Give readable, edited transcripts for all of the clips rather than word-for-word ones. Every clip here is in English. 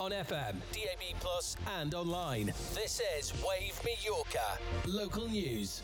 on FM, DAB+, and online. This is Wave Mallorca. Local news.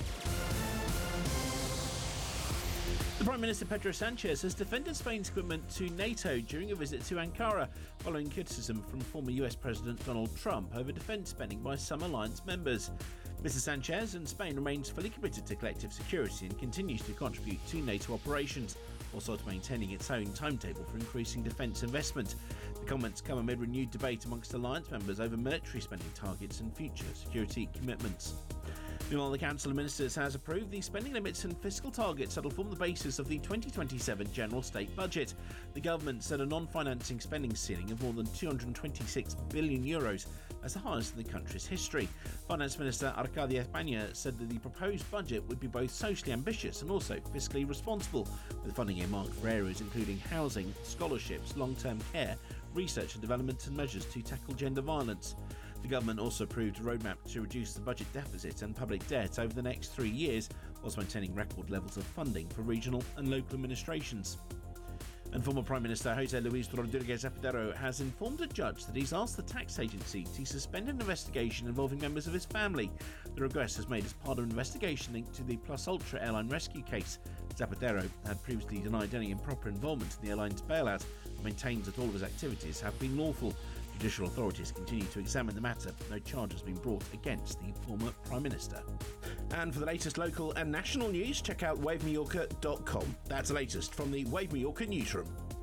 The Prime Minister Pedro Sanchez has defended Spain's commitment to NATO during a visit to Ankara, following criticism from former US President Donald Trump over defence spending by some alliance members. Mr Sanchez and Spain remains fully committed to collective security and continues to contribute to NATO operations, also maintaining its own timetable for increasing defence investment. The comments come amid renewed debate amongst alliance members over military spending targets and future security commitments. Meanwhile, the Council of Ministers has approved the spending limits and fiscal targets that will form the basis of the 2027 General State Budget. The government set a non-financing spending ceiling of more than €226 billion, as the highest in the country's history. Finance Minister Arcadia España said that the proposed budget would be both socially ambitious and also fiscally responsible, with funding earmarked for areas including housing, scholarships, long-term care, research and development and measures to tackle gender violence. The government also approved a roadmap to reduce the budget deficit and public debt over the next 3 years, whilst maintaining record levels of funding for regional and local administrations. And former Prime Minister José Luis Rodríguez Zapatero has informed a judge that he's asked the tax agency to suspend an investigation involving members of his family. The request is made as part of an investigation linked to the Plus Ultra airline rescue case. Zapatero had previously denied any improper involvement in the airline's bailout and maintains that all of his activities have been lawful. Judicial authorities continue to examine the matter. No charge has been brought against the former Prime Minister. And for the latest local and national news, check out wavemallorca.com. That's the latest from the Wave Mallorca newsroom.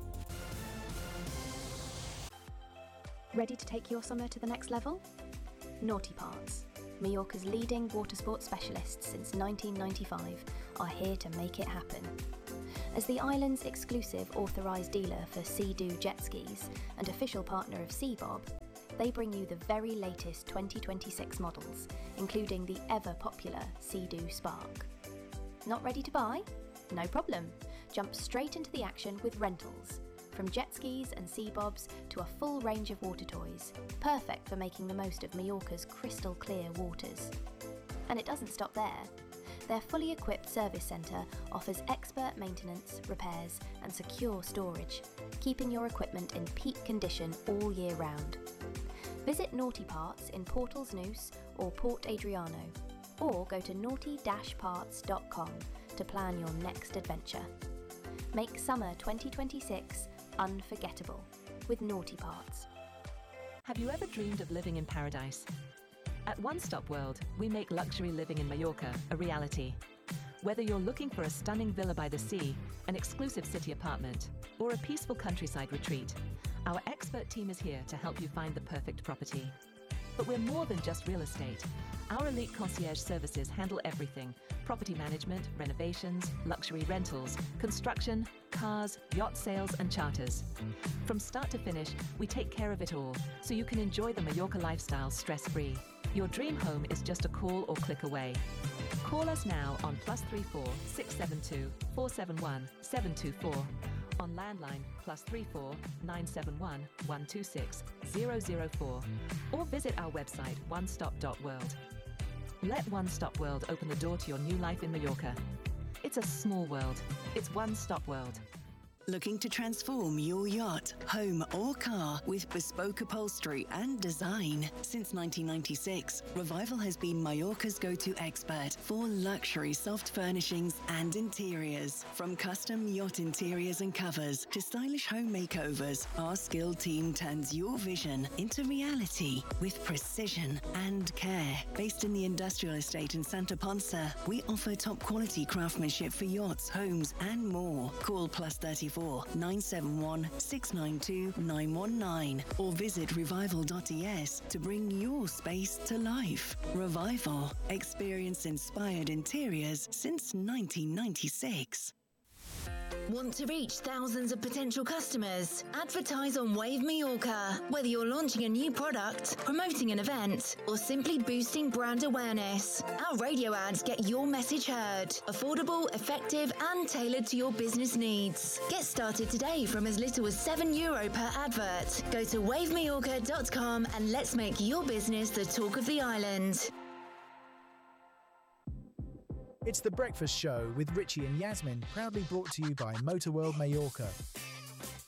Ready to take your summer to the next level? Naughty Parts, Mallorca's leading water sports specialists since 1995, are here to make it happen. As the island's exclusive authorised dealer for Sea-Doo jet skis and official partner of Seabob, they bring you the very latest 2026 models, including the ever-popular Sea-Doo Spark. Not ready to buy? No problem. Jump straight into the action with rentals. From jet skis and Seabobs to a full range of water toys, perfect for making the most of Mallorca's crystal clear waters. And it doesn't stop there. Their fully equipped service centre offers expert maintenance, repairs and secure storage, keeping your equipment in peak condition all year round. Visit Naughty Parts in Portals-Noose or Port Adriano, or go to naughty-parts.com to plan your next adventure. Make summer 2026 unforgettable with Naughty Parts. Have you ever dreamed of living in paradise? At One Stop World, we make luxury living in Mallorca a reality. Whether you're looking for a stunning villa by the sea, an exclusive city apartment, or a peaceful countryside retreat, our expert team is here to help you find the perfect property. But we're more than just real estate. Our elite concierge services handle everything: property management, renovations, luxury rentals, construction, cars, yacht sales and charters. From start to finish, we take care of it all, so you can enjoy the Mallorca lifestyle stress-free. Your dream home is just a call or click away. Call us now on +34 672 471 724, on landline +34 971 126 004, or visit our website onestop.world. Let One Stop World open the door to your new life in Mallorca. It's a small world. It's One Stop World. Looking to transform your yacht, home or car with bespoke upholstery and design? Since 1996, Revival has been Mallorca's go-to expert for luxury soft furnishings and interiors. From custom yacht interiors and covers to stylish home makeovers, our skilled team turns your vision into reality with precision and care. Based in the industrial estate in Santa Ponsa, we offer top quality craftsmanship for yachts, homes and more. Call +34 971 692 919 or visit revival.es to bring your space to life. Revival. Experience inspired interiors since 1996. Want to reach thousands of potential customers? Advertise on Wave Mallorca. Whether you're launching a new product, promoting an event, or simply boosting brand awareness, our radio ads get your message heard. Affordable, effective, and tailored to your business needs. Get started today from as little as €7 per advert. Go to wavemallorca.com and let's make your business the talk of the island. It's The Breakfast Show with Richie and Yasmin, proudly brought to you by Motorworld Mallorca.